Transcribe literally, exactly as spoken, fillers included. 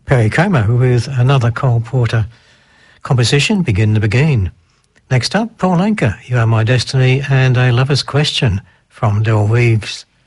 Perry Como with another Cole Porter composition, Begin to Begin. Next up, Paul Anka, You Are My Destiny, and A Lover's Question from Del Reeves.